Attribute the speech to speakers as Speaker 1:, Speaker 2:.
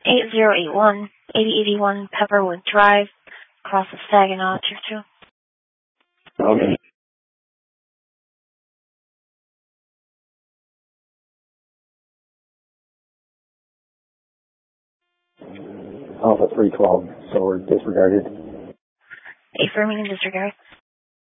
Speaker 1: 8081, 8081 Pepperwood Drive, across the Saginaw, Choo-Choo.
Speaker 2: Okay. Alpha 312, so we're disregarded.
Speaker 1: Affirming and disregard.